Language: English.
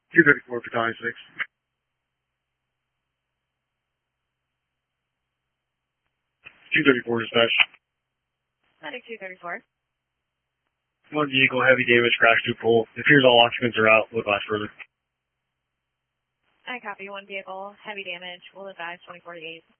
234 Battalion 6. 234 dispatch. Medic 234. One vehicle, heavy damage, crash to pole. It appears all occupants are out. We'll advise further. I copy. One vehicle, heavy damage. We'll advise 2048.